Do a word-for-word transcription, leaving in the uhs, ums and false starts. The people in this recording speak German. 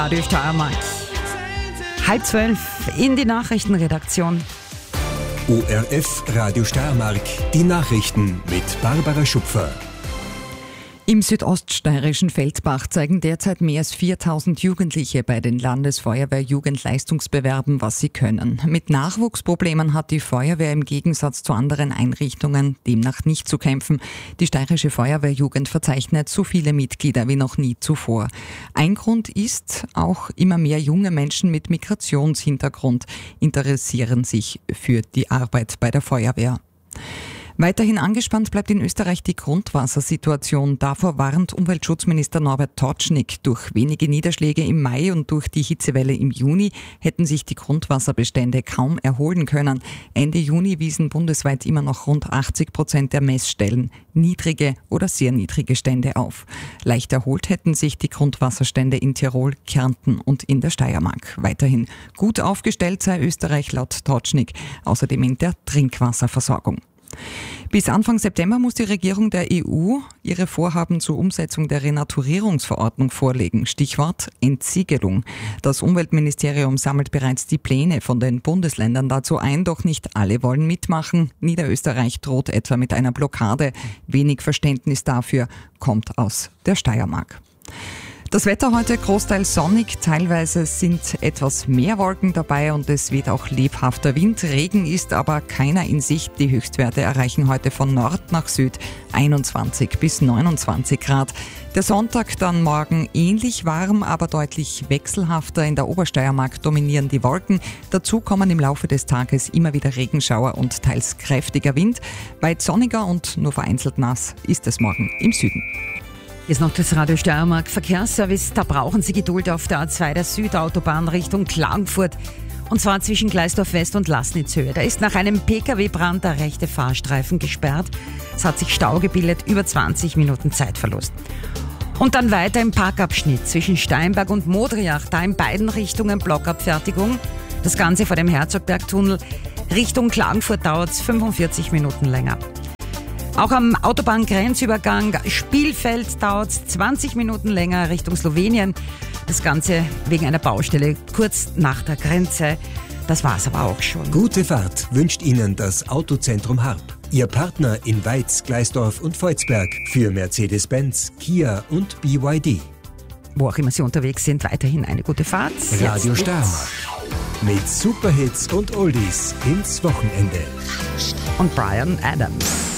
Radio Steiermark. Halb zwölf in die Nachrichtenredaktion. O R F Radio Steiermark, die Nachrichten mit Barbara Schupfer. Im südoststeirischen Feldbach zeigen derzeit mehr als viertausend Jugendliche bei den Landesfeuerwehr-Jugendleistungsbewerben, was sie können. Mit Nachwuchsproblemen hat die Feuerwehr im Gegensatz zu anderen Einrichtungen demnach nicht zu kämpfen. Die steirische Feuerwehrjugend verzeichnet so viele Mitglieder wie noch nie zuvor. Ein Grund ist, auch immer mehr junge Menschen mit Migrationshintergrund interessieren sich für die Arbeit bei der Feuerwehr. Weiterhin angespannt bleibt in Österreich die Grundwassersituation. Davor warnt Umweltschutzminister Norbert Totschnig. Durch wenige Niederschläge im Mai und durch die Hitzewelle im Juni hätten sich die Grundwasserbestände kaum erholen können. Ende Juni wiesen bundesweit immer noch rund achtzig Prozent der Messstellen niedrige oder sehr niedrige Stände auf. Leicht erholt hätten sich die Grundwasserstände in Tirol, Kärnten und in der Steiermark. Weiterhin gut aufgestellt sei Österreich laut Totschnig, außerdem in der Trinkwasserversorgung. Bis Anfang September muss die Regierung der E U ihre Vorhaben zur Umsetzung der Renaturierungsverordnung vorlegen. Stichwort Entsiegelung. Das Umweltministerium sammelt bereits die Pläne von den Bundesländern dazu ein, doch nicht alle wollen mitmachen. Niederösterreich droht etwa mit einer Blockade. Wenig Verständnis dafür kommt aus der Steiermark. Das Wetter heute großteils sonnig, teilweise sind etwas mehr Wolken dabei und es weht auch lebhafter Wind. Regen ist aber keiner in Sicht. Die Höchstwerte erreichen heute von Nord nach Süd einundzwanzig bis neunundzwanzig Grad. Der Sonntag dann morgen ähnlich warm, aber deutlich wechselhafter. In der Obersteiermark dominieren die Wolken. Dazu kommen im Laufe des Tages immer wieder Regenschauer und teils kräftiger Wind. Weit sonniger und nur vereinzelt nass ist es morgen im Süden. Hier ist noch das Radio Steiermark Verkehrsservice. Da brauchen Sie Geduld auf der A zwei der Südautobahn Richtung Klagenfurt. Und zwar zwischen Gleisdorf West und Laßnitzhöhe. Da ist nach einem Pkw-Brand der rechte Fahrstreifen gesperrt. Es hat sich Stau gebildet, über zwanzig Minuten Zeitverlust. Und dann weiter im Parkabschnitt zwischen Steinberg und Modriach. Da in beiden Richtungen Blockabfertigung. Das Ganze vor dem Herzogbergtunnel. Richtung Klagenfurt dauert es fünfundvierzig Minuten länger. Auch am Autobahngrenzübergang Spielfeld dauert es zwanzig Minuten länger Richtung Slowenien. Das Ganze wegen einer Baustelle kurz nach der Grenze. Das war's aber auch schon. Gute Fahrt wünscht Ihnen das Autozentrum Harp. Ihr Partner in Weiz, Gleisdorf und Volzberg für Mercedes-Benz, Kia und B Y D. Wo auch immer Sie unterwegs sind, weiterhin eine gute Fahrt. Radio Steiermark. Mit Superhits und Oldies ins Wochenende. Und Bryan Adams.